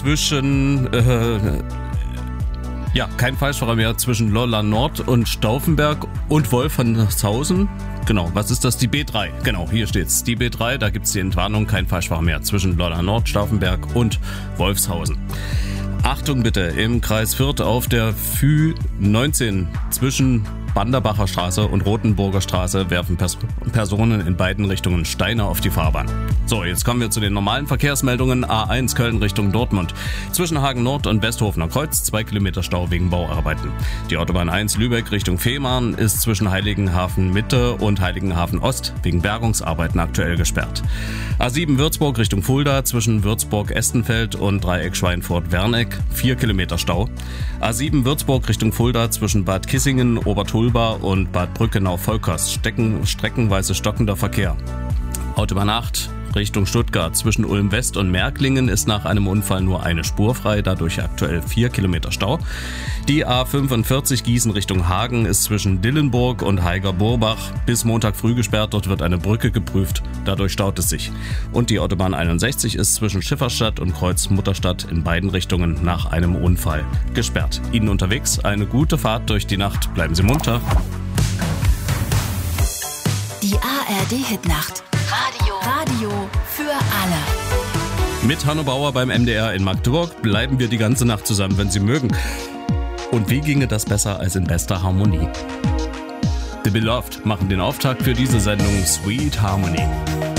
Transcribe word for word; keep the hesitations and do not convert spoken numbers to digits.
zwischen, äh, ja, kein Falschfahrer mehr zwischen Lolla Nord und Stauffenberg und Wolfratshausen. Genau, was ist das? Die B drei. Genau, hier steht's. Die B drei, da gibt's die Entwarnung, kein Falschfahrer mehr zwischen Lolla Nord, Stauffenberg und Wolfshausen. Achtung bitte, im Kreis Fürth auf der F Ü neunzehn zwischen Banderbacher Straße und Rothenburger Straße werfen Pers- Personen in beiden Richtungen Steine auf die Fahrbahn. So, jetzt kommen wir zu den normalen Verkehrsmeldungen. A eins Köln Richtung Dortmund. Zwischen Hagen Nord und Westhofener Kreuz zwei Kilometer Stau wegen Bauarbeiten. Die Autobahn eins Lübeck Richtung Fehmarn ist zwischen Heiligenhafen Mitte und Heiligenhafen Ost wegen Bergungsarbeiten aktuell gesperrt. A sieben Würzburg Richtung Fulda zwischen Würzburg-Estenfeld und Dreieck Schweinfurt-Werneck vier Kilometer Stau. A sieben Würzburg Richtung Fulda zwischen Bad Kissingen, Obertulba und Bad Brückenau-Volkers stecken, streckenweise stockender Verkehr. Autobahn acht Richtung Stuttgart zwischen Ulm West und Märklingen ist nach einem Unfall nur eine Spur frei, dadurch aktuell vier Kilometer Stau. Die A fünfundvierzig Gießen Richtung Hagen ist zwischen Dillenburg und Haiger-Burbach bis Montag früh gesperrt, dort wird eine Brücke geprüft, dadurch staut es sich. Und die Autobahn einundsechzig ist zwischen Schifferstadt und Kreuz Mutterstadt in beiden Richtungen nach einem Unfall gesperrt. Ihnen unterwegs eine gute Fahrt durch die Nacht, bleiben Sie munter. Die A R D-Hitnacht. Radio. Radio für alle. Mit Hanno Bauer beim M D R in Magdeburg bleiben wir die ganze Nacht zusammen, wenn Sie mögen. Und wie ginge das besser als in bester Harmonie? The Beloved machen den Auftakt für diese Sendung Sweet Harmony.